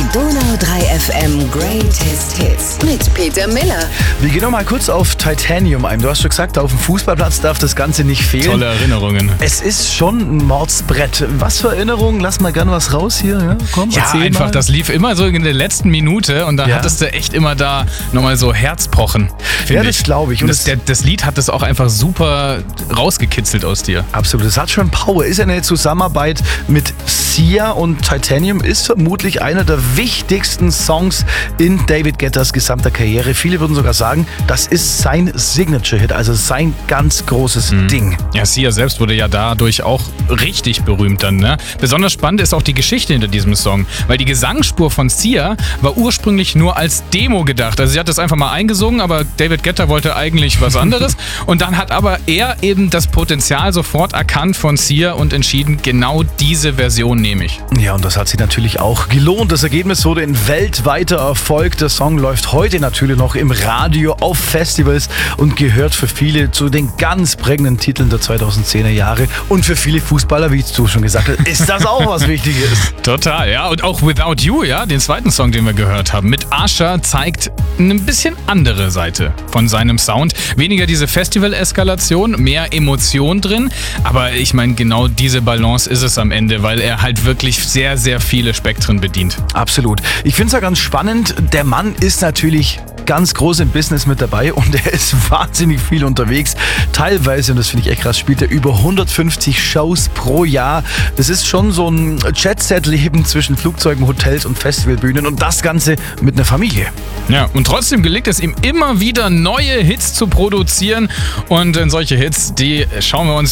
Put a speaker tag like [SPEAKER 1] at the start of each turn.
[SPEAKER 1] Donau 3 FM Greatest Hits mit Peter Miller.
[SPEAKER 2] Wir gehen noch mal kurz auf Titanium ein. Du hast schon gesagt, auf dem Fußballplatz darf das Ganze nicht fehlen.
[SPEAKER 3] Tolle Erinnerungen.
[SPEAKER 2] Es ist schon ein Mordsbrett. Was für Erinnerungen? Lass mal gerne was raus hier. Ja, komm,
[SPEAKER 3] Ja,
[SPEAKER 2] erzähl
[SPEAKER 3] einfach,
[SPEAKER 2] mal.
[SPEAKER 3] das lief immer so in der letzten Minute und dann hattest du echt immer da nochmal so Herzpochen.
[SPEAKER 2] Ja, das glaube ich.
[SPEAKER 3] Und
[SPEAKER 2] Und
[SPEAKER 3] das Lied hat das auch einfach super rausgekitzelt aus dir.
[SPEAKER 2] absolut, es hat schon Power. Ist eine Zusammenarbeit mit Sia und Titanium ist vermutlich einer der wichtigsten Songs in David Guettas gesamter Karriere. Viele würden sogar sagen, das ist sein Signature-Hit, also sein ganz großes Ding.
[SPEAKER 3] Ja, Sia selbst wurde ja dadurch auch richtig berühmt dann, ne? Besonders spannend ist auch die Geschichte hinter diesem Song, weil die Gesangsspur von Sia war ursprünglich nur als Demo gedacht. Also sie hat das einfach mal eingesungen, aber David Guetta wollte eigentlich was anderes und dann hat aber er eben das Potenzial sofort erkannt von Sia und entschieden, genau diese Version nehme ich.
[SPEAKER 2] Ja, und das hat sich natürlich auch gelohnt. Das Ergebnis wurde ein weltweiter Erfolg. Der Song läuft heute natürlich noch im Radio, auf Festivals und gehört für viele zu den ganz prägenden Titeln der 2010er Jahre. Und für viele Fußballer, wie du schon gesagt hast, ist das auch was Wichtiges.
[SPEAKER 3] Total, ja. Und auch Without You, ja, den zweiten Song, den wir gehört haben, mit Usher, zeigt eine bisschen andere Seite von seinem Sound. Weniger diese Festival-Eskalation, mehr Emotion drin. Aber ich meine, genau diese Balance ist es am Ende, weil er halt wirklich sehr, sehr viele Spektren bedient.
[SPEAKER 2] Absolut. Ich finde es ja ganz spannend. Der Mann ist natürlich ganz groß im Business mit dabei und er ist wahnsinnig viel unterwegs. Teilweise, und das finde ich echt krass, spielt er über 150 Shows pro Jahr. Das ist schon so ein Jet-Set-Leben zwischen Flugzeugen, Hotels und Festivalbühnen und das Ganze mit einer Familie.
[SPEAKER 3] Ja, und trotzdem gelingt es ihm immer wieder, neue Hits zu produzieren. Und solche Hits, die schauen wir uns